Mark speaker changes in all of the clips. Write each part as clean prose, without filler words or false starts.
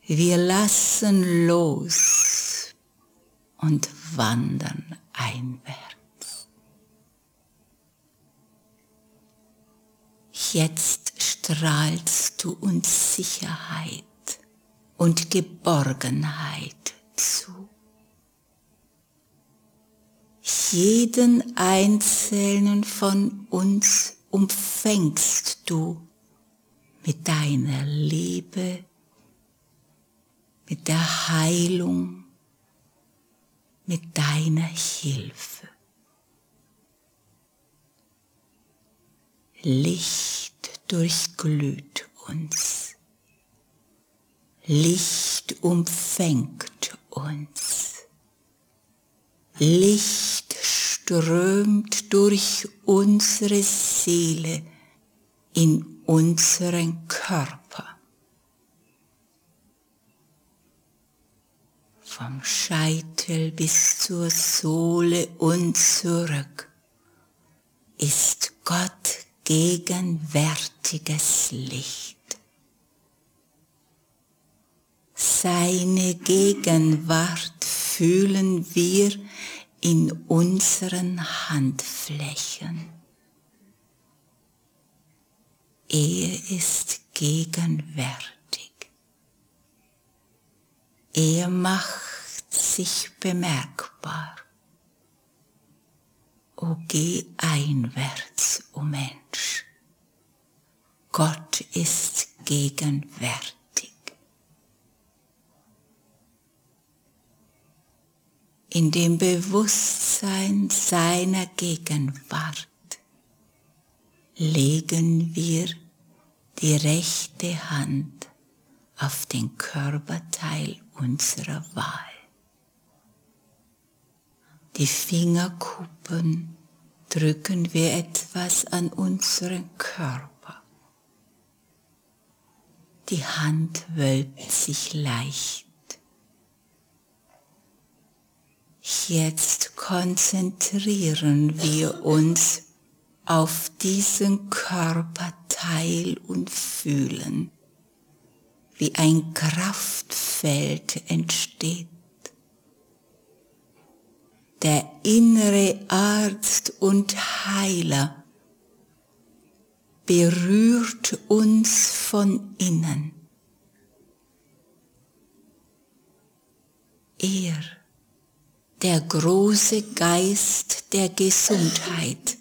Speaker 1: Wir lassen los und wandern einwärts. Jetzt strahlst du uns Sicherheit und Geborgenheit zu. Jeden einzelnen von uns umfängst du mit deiner Liebe, mit der Heilung, mit deiner Hilfe. Licht durchglüht uns. Licht umfängt uns. Licht strömt durch unsere Seele in unseren Körper. Vom Scheitel bis zur Sohle und zurück ist Gott gegenwärtiges Licht. Seine Gegenwart fühlen wir in unseren Handflächen. Er ist gegenwärtig. Er macht sich bemerkbar. O geh einwärts, o Mensch. Gott ist gegenwärtig. In dem Bewusstsein seiner Gegenwart legen wir die rechte Hand auf den Körperteil unserer Wahl. Die Fingerkuppen drücken wir etwas an unseren Körper. Die Hand wölbt sich leicht. Jetzt konzentrieren wir uns auf diesen Körperteil und fühlen, wie ein Kraftfeld entsteht. Der innere Arzt und Heiler berührt uns von innen. Er, der große Geist der Gesundheit,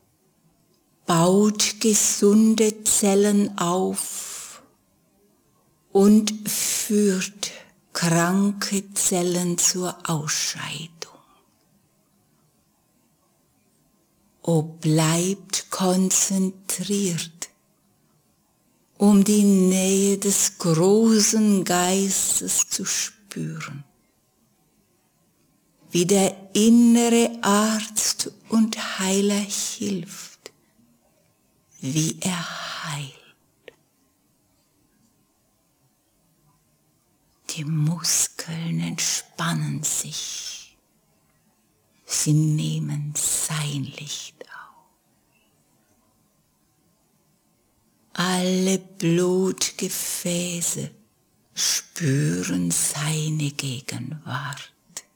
Speaker 1: baut gesunde Zellen auf und führt kranke Zellen zur Ausscheidung. O bleibt konzentriert, um die Nähe des großen Geistes zu spüren, wie der innere Arzt und Heiler hilft, wie er heilt. Die Muskeln entspannen sich, sie nehmen sein Licht auf. Alle Blutgefäße spüren seine Gegenwart.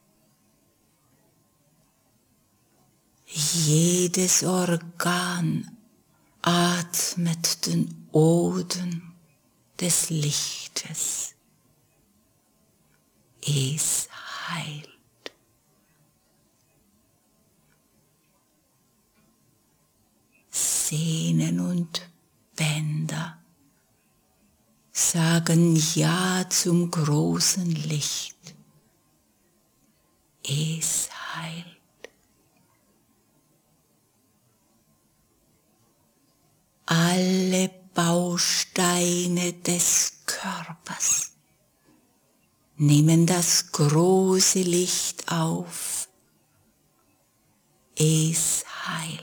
Speaker 1: Jedes Organ atmet den Odem des Lichtes. Es heilt. Sehnen und Bänder sagen Ja zum großen Licht. Es heilt. Alle Bausteine des Körpers nehmen das große Licht auf. Es heilt.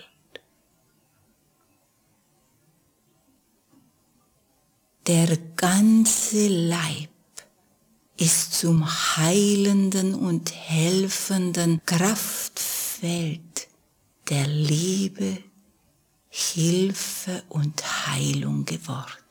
Speaker 1: Der ganze Leib ist zum heilenden und helfenden Kraftfeld der Liebe, Hilfe und Heilung geworden.